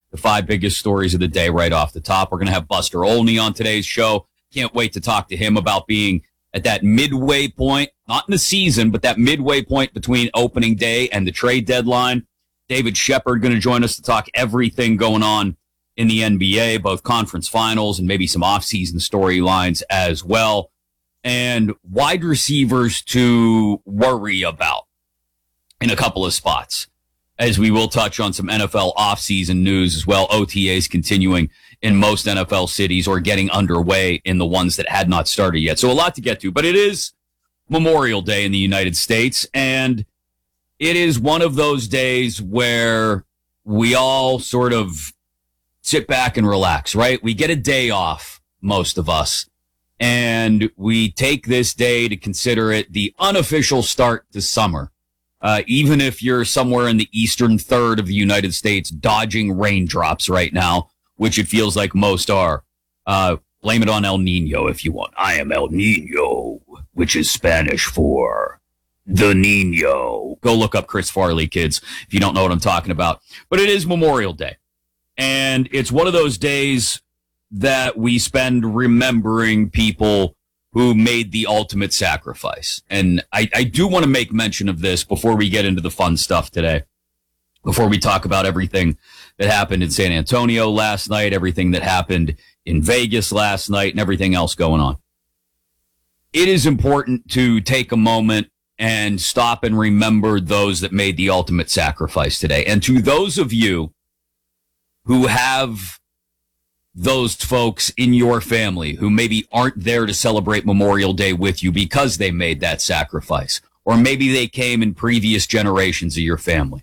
the five biggest stories of the day right off the top. We're going to have Buster Olney on today's show. Can't wait to talk to him about being at that midway point, not in the season, but that midway point between opening day and the trade deadline. David Shepard going to join us to talk everything going on in the NBA, both conference finals and maybe some offseason storylines as well. And wide receivers to worry about in a couple of spots, as we will touch on some NFL offseason news as well. OTAs continuing in most NFL cities or getting underway in the ones that had not started yet. So a lot to get to, but it is Memorial Day in the United States, and it is one of those days where we all sort of sit back and relax, right? We get a day off, most of us, and we take this day to consider it the unofficial start to summer. Even if you're somewhere in the eastern third of the United States dodging raindrops right now, which it feels like most are, blame it on El Nino if you want. I am El Nino, which is Spanish for the Nino. Go look up Chris Farley, kids, if you don't know what I'm talking about. But it is Memorial Day. And it's one of those days that we spend remembering people who made the ultimate sacrifice. And I do want to make mention of this before we get into the fun stuff today, before we talk about everything that happened in San Antonio last night, everything that happened in Vegas last night, and everything else going on. It is important to take a moment and stop and remember those that made the ultimate sacrifice today. And to those of you who have those folks in your family who maybe aren't there to celebrate Memorial Day with you because they made that sacrifice, or maybe they came in previous generations of your family,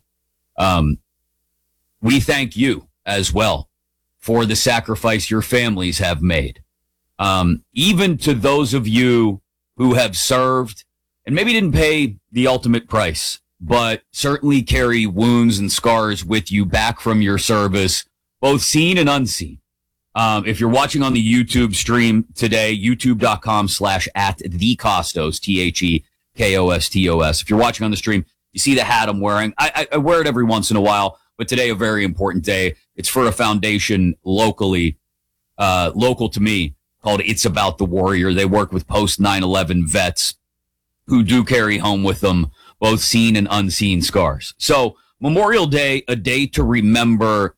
we thank you as well for the sacrifice your families have made. Even to those of you who have served and maybe didn't pay the ultimate price, but certainly carry wounds and scars with you back from your service, both seen and unseen. If you're watching on the YouTube stream today, youtube.com/@thekostos, THEKOSTOS. If you're watching on the stream, you see the hat I'm wearing. I wear it every once in a while, but today a very important day. It's for a foundation locally, local to me, called It's About the Warrior. They work with post 9/11 vets who do carry home with them both seen and unseen scars. So Memorial Day, a day to remember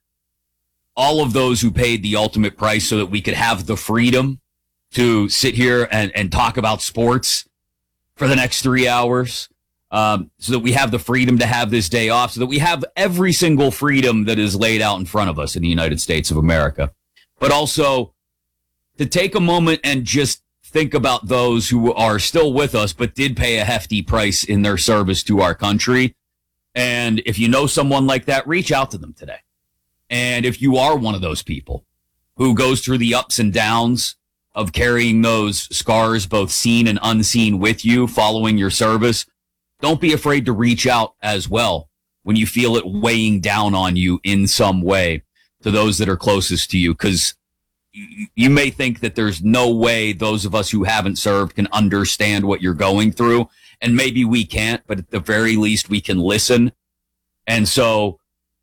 all of those who paid the ultimate price so that we could have the freedom to sit here and talk about sports for the next 3 hours, so that we have the freedom to have this day off, so that we have every single freedom that is laid out in front of us in the United States of America. But also to take a moment and just think about those who are still with us but did pay a hefty price in their service to our country. And if you know someone like that, reach out to them today. And if you are one of those people who goes through the ups and downs of carrying those scars, both seen and unseen, with you following your service, don't be afraid to reach out as well when you feel it weighing down on you in some way to those that are closest to you. Because you may think that there's no way those of us who haven't served can understand what you're going through. And maybe we can't, but at the very least we can listen. And so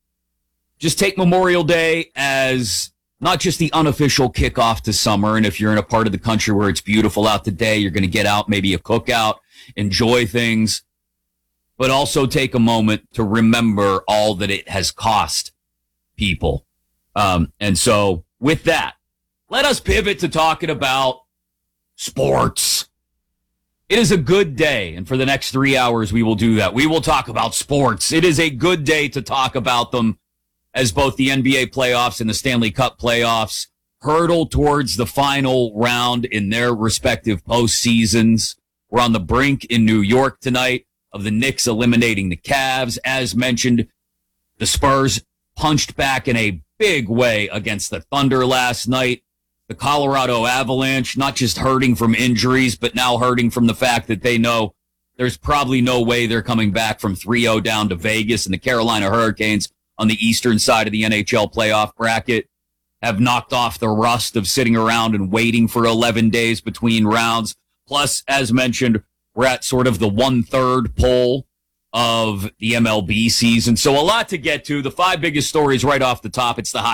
just take Memorial Day as not just the unofficial kickoff to summer. And if you're in a part of the country where it's beautiful out today, you're going to get out, maybe a cookout, enjoy things, but also take a moment to remember all that it has cost people. And so with that, let us pivot to talking about sports. It is a good day, and for the next 3 hours, we will do that. We will talk about sports. It is a good day to talk about them as both the NBA playoffs and the Stanley Cup playoffs hurtle towards the final round in their respective postseasons. We're on the brink in New York tonight of the Knicks eliminating the Cavs. As mentioned, the Spurs punched back in a big way against the Thunder last night. The Colorado Avalanche, not just hurting from injuries, but now hurting from the fact that they know there's probably no way they're coming back from 3-0 down to Vegas. And the Carolina Hurricanes on the eastern side of the NHL playoff bracket have knocked off the rust of sitting around and waiting for 11 days between rounds. Plus, as mentioned, we're at sort of the 1/3 pull of the MLB season. So a lot to get to. The five biggest stories right off the top. It's the high